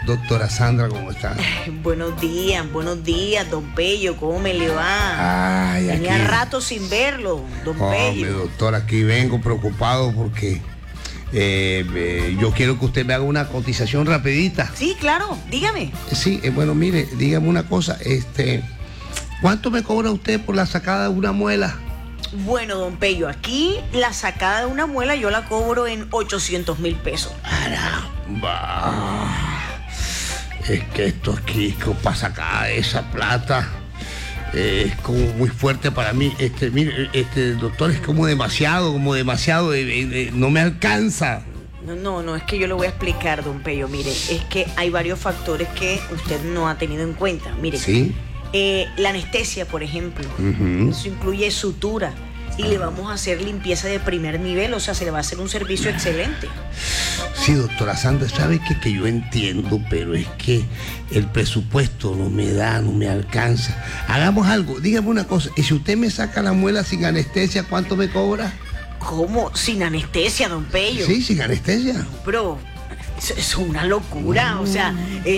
Doctora Sandra, ¿cómo está? Buenos días, don Pello, ¿cómo me le va? Ay, Tenía aquí. rato sin verlo, don Hombre, Pello. doctor, aquí vengo preocupado porque yo quiero que usted me haga una cotización rapidita. Sí, claro, dígame. Sí, bueno, mire, dígame una cosa, ¿cuánto me cobra usted por la sacada de una muela? Bueno, don Pello, aquí la sacada de una muela yo la cobro en 800,000 pesos. Caramba. Es que esto aquí, para sacar esa plata, es como muy fuerte para mí. Mire, doctor, es como demasiado, no me alcanza. No, es que yo le voy a explicar, don Pello. Mire, es que hay varios factores que usted no ha tenido en cuenta. Mire, ¿Sí? La anestesia, por ejemplo, eso incluye sutura y le vamos a hacer limpieza de primer nivel, o sea, se le va a hacer un servicio excelente. Sí, doctora Sandra, sabe que yo entiendo, pero es que el presupuesto no me alcanza. Hagamos algo, dígame una cosa, y si usted me saca la muela sin anestesia, ¿cuánto me cobra? ¿Cómo? Sin anestesia, don Pello. Sí, sin anestesia. Pero eso es una locura, o sea,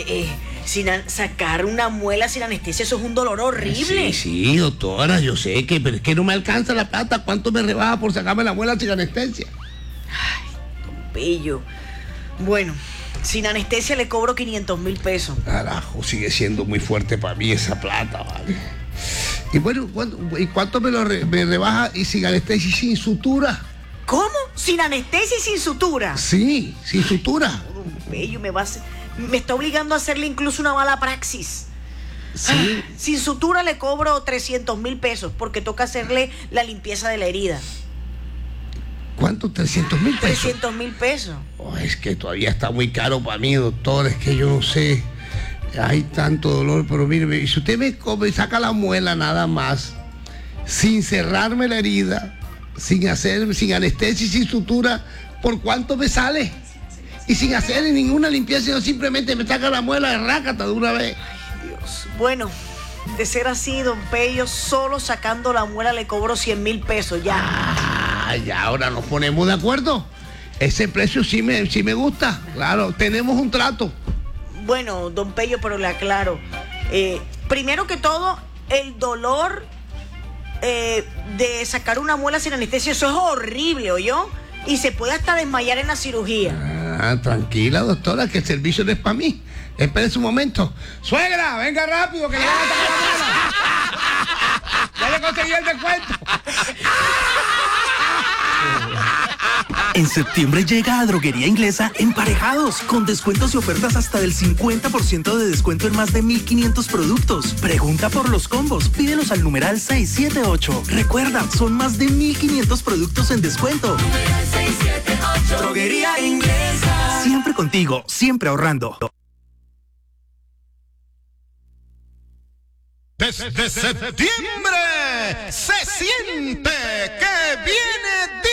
sacar una muela sin anestesia, eso es un dolor horrible. Sí, doctora, yo sé pero es que no me alcanza la plata. ¿Cuánto me rebaja por sacarme la muela sin anestesia? Ay, don Pello. Bueno, sin anestesia le cobro 500,000 pesos. Carajo, sigue siendo muy fuerte para mí esa plata, ¿vale? Y bueno, ¿cuánto me rebaja y sin anestesia y sin sutura? ¿Cómo? ¿Sin anestesia y sin sutura? Sí, sin sutura. Don Pello, me está obligando a hacerle incluso una mala praxis. Sí. Sin sutura le cobro 300,000 pesos porque toca hacerle la limpieza de la herida. ¿Cuánto? 300,000 pesos. 300,000 pesos. Oh, es que todavía está muy caro para mí, doctor. Es que yo no sé. Hay tanto dolor, pero mire, si usted me saca la muela nada más, sin cerrarme la herida, sin anestesia y sin sutura, ¿por cuánto me sale? Y sin hacer ninguna limpieza, sino simplemente me saca la muela de rácata de una vez. Ay, Dios. Bueno, de ser así, don Pello, solo sacando la muela le cobro 100,000 pesos ya. Ya ahora nos ponemos de acuerdo. Ese precio sí me gusta. Claro, tenemos un trato. Bueno, don Pello, pero le aclaro. Primero que todo, el dolor de sacar una muela sin anestesia, eso es horrible, ¿oyó? Y se puede hasta desmayar en la cirugía. Tranquila, doctora, que el servicio no es para mí. Espérese un momento. ¡Suegra, venga rápido, que le van a sacar la muela! ¡Ya le conseguí el descuento! En septiembre llega a Droguería Inglesa Emparejados, con descuentos y ofertas hasta del 50% de descuento en más de 1,500 productos. Pregunta por los combos, pídelos al numeral 678. Recuerda, son más de 1,500 productos en descuento. 678. Droguería Inglesa. Siempre contigo, siempre ahorrando. Desde septiembre se siente que viene